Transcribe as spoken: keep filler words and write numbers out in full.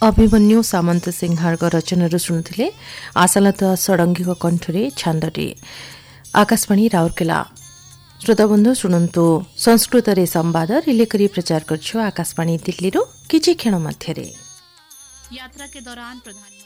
अभिमन्यु सामंत सिंहारको रचनाहरू शुणुले आशालता षडङ्गीको कण्ठरे छान्दटी आकाशवाणी राउरकेला। श्रोता बन्धु शुणन्तु संस्कृतरे संवाद रिलेकरी प्रचार गर्छु आकाशवाणी दिल्लीरो किछि क्षण मध्यरे। यात्रा के दौरान प्रधान